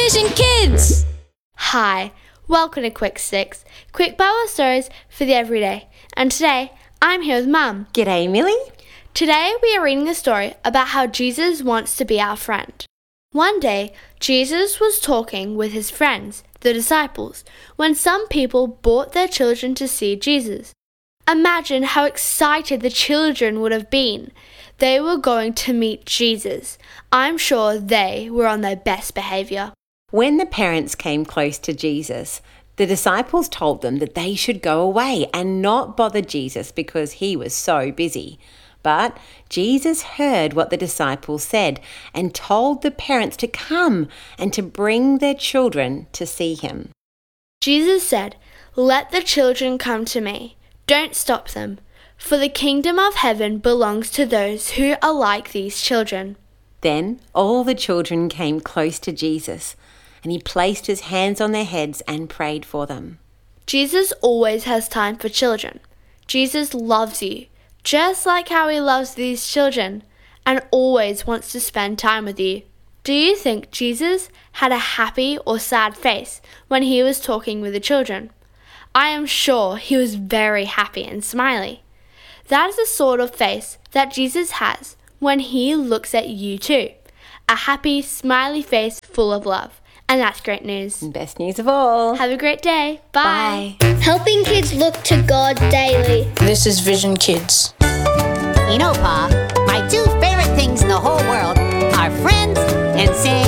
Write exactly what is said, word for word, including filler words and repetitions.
Vision Kids! Hi, welcome to Quick Sticks, quick Bible stories for the everyday. And today, I'm here with Mum. G'day, Millie. Today, we are reading a story about how Jesus wants to be our friend. One day, Jesus was talking with his friends, the disciples, when some people brought their children to see Jesus. Imagine how excited the children would have been. They were going to meet Jesus. I'm sure they were on their best behavior. When the parents came close to Jesus, the disciples told them that they should go away and not bother Jesus because he was so busy. But Jesus heard what the disciples said and told the parents to come and to bring their children to see him. Jesus said, "Let the children come to me. Don't stop them, for the kingdom of heaven belongs to those who are like these children." Then all the children came close to Jesus, and he placed his hands on their heads and prayed for them. Jesus always has time for children. Jesus loves you, just like how he loves these children, and always wants to spend time with you. Do you think Jesus had a happy or sad face when he was talking with the children? I am sure he was very happy and smiley. That is the sort of face that Jesus has when he looks at you too. A happy, smiley face full of love. And that's great news. Best news of all. Have a great day. Bye. Bye. Helping kids look to God daily. This is Vision Kids. You know, Pa, my two favorite things in the whole world are friends and saying